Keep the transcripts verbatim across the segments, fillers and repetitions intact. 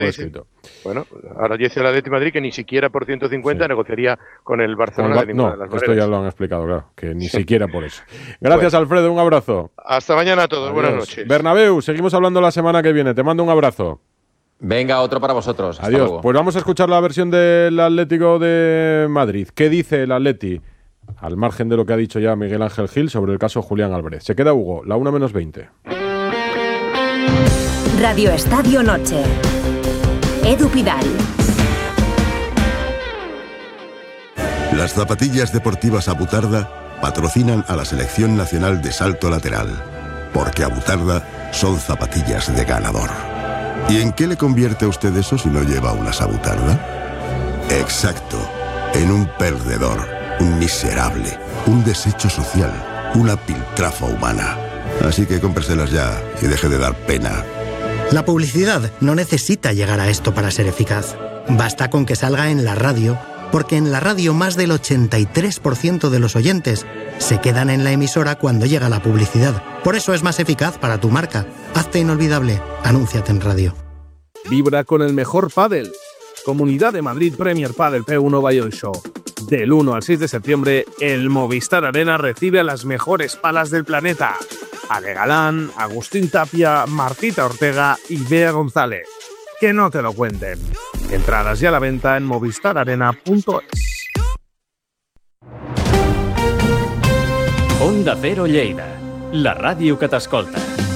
sí, escrito. Sí. Bueno, ahora dice el Atlético de Madrid que ni siquiera por ciento cincuenta sí. negociaría con el Barcelona. Con el, de ninguna no, de las esto maneras. ya lo han explicado, claro, que ni sí. siquiera por eso. Gracias, bueno. Alfredo, un abrazo. Hasta mañana a todos, Adiós. Buenas noches. Bernabéu, seguimos hablando la semana que viene. Te mando un abrazo. Venga, otro para vosotros. Hasta Adiós. Luego. Pues vamos a escuchar la versión del Atlético de Madrid. ¿Qué dice el Atleti? Al margen de lo que ha dicho ya Miguel Ángel Gil sobre el caso Julián Álvarez. Se queda Hugo, la una menos veinte. Radio Estadio Noche. Edu Pidal. Las zapatillas deportivas Abutarda patrocinan a la Selección Nacional de Salto Lateral. Porque Abutarda son zapatillas de ganador. ¿Y en qué le convierte a usted eso si no lleva una Abutarda? Exacto, en un perdedor, un miserable, un desecho social, una piltrafa humana. Así que cómpreselas ya y deje de dar pena. La publicidad no necesita llegar a esto para ser eficaz. Basta con que salga en la radio, porque en la radio más del ochenta y tres por ciento de los oyentes se quedan en la emisora cuando llega la publicidad. Por eso es más eficaz para tu marca. Hazte inolvidable. Anúnciate en radio. Vibra con el mejor pádel. Comunidad de Madrid Premier Padel P uno Valladolid Show. Del uno al seis de septiembre, el Movistar Arena recibe a las mejores palas del planeta. Ale Galán, Agustín Tapia, Martita Ortega y Bea González. Que no te lo cuenten. Entradas ya a la venta en movistar arena punto es. Onda Cero Lleida, la ràdio que t'escolta.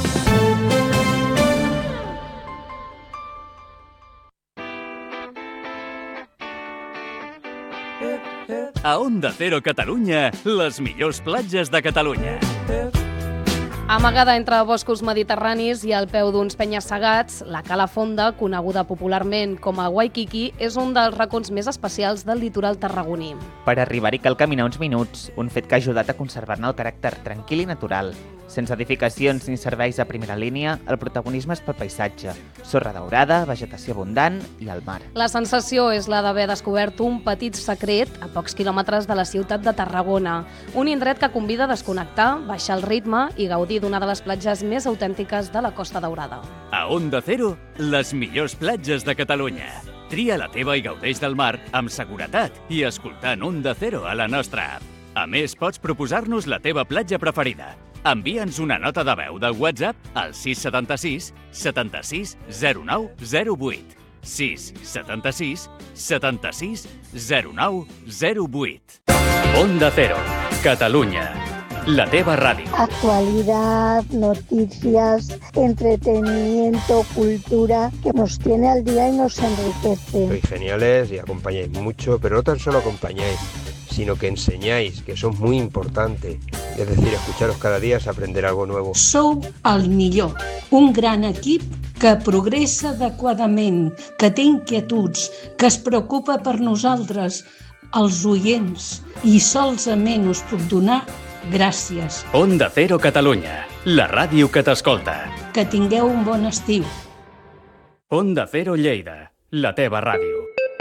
A Onda Cero Catalunya, les millors platges de Catalunya. Amagada entre boscos mediterranis i al peu d'uns penya-segats, la Cala Fonda, coneguda popularment com a Waikiki, és un dels racons més especials del litoral tarragoní. Per arribar-hi cal caminar uns minuts, un fet que ha ajudat a conservar-ne el caràcter tranquil i natural. Sense edificacions ni serveis de primera línia, el protagonisme és pel paisatge. Sorra daurada, vegetació abundant i el mar. La sensació és la d'haver descobert un petit secret a pocs quilòmetres de la ciutat de Tarragona. Un indret que convida a desconnectar, baixar el ritme i gaudir d'una de les platges més autèntiques de la Costa Daurada. A Onda Cero, les millors platges de Catalunya. Tria la teva i gaudeix del mar amb seguretat i escoltant Onda Cero a la nostra app. A més, pots proposar-nos la teva platja preferida. Envia'ns una nota de veu de WhatsApp al sis setanta-sis setanta-sis zero nou zero vuit. sis setanta-sis setanta-sis zero nou zero vuit. Onda Cero, Catalunya. La teva ràdio. Actualidad, noticias, entretenimiento, cultura, que nos tiene al día y nos enriquece. Sois geniales y acompañáis mucho, pero no tan solo acompañáis, sino que enseñáis, que eso es muy importante. Es decir, escucharos cada día es aprender algo nuevo. Sou el millor, un gran equip que progressa adequadament, que té inquietuds, que es preocupa per nosaltres, els oients, i solament us puc donar gràcies. Onda Cero Catalunya, la ràdio que t'escolta. Que tingueu un bon estiu. Onda Cero Lleida, la teva ràdio.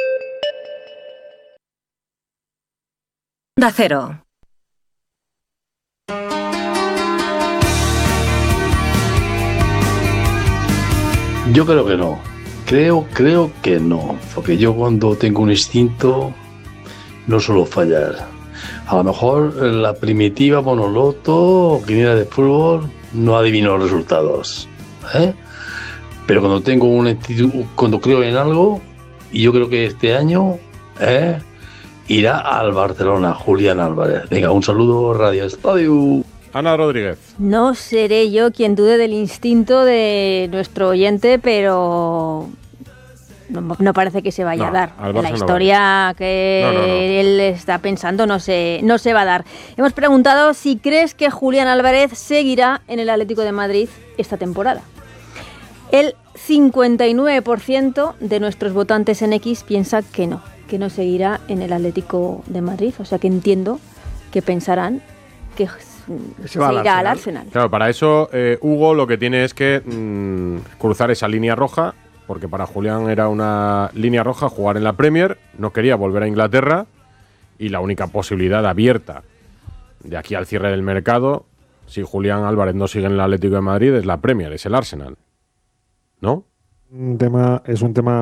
Onda Cero. Yo creo que no. Creo, creo que no. Porque yo cuando tengo un instinto no suelo fallar. A lo mejor la primitiva monoloto o quiniela de fútbol no adivino los resultados, ¿eh? Pero cuando tengo un instinto, cuando creo en algo, y yo creo que este año ¿eh? irá al Barcelona, Julián Álvarez. Venga, un saludo, Radio Estadio. Ana Rodríguez. No seré yo quien dude del instinto de nuestro oyente, pero no, no parece que se vaya no, a dar. La historia no que no, no, no. él está pensando no se, no se va a dar. Hemos preguntado si crees que Julián Álvarez seguirá en el Atlético de Madrid esta temporada. El cincuenta y nueve por ciento de nuestros votantes en X piensa que no, que no seguirá en el Atlético de Madrid. O sea que entiendo que pensarán que se va irá al Arsenal. Claro, para eso eh, Hugo lo que tiene es que mmm, cruzar esa línea roja, porque para Julián era una línea roja jugar en la Premier, no quería volver a Inglaterra y la única posibilidad abierta de aquí al cierre del mercado, si Julián Álvarez no sigue en el Atlético de Madrid, es la Premier, es el Arsenal. ¿No? Un tema, es un tema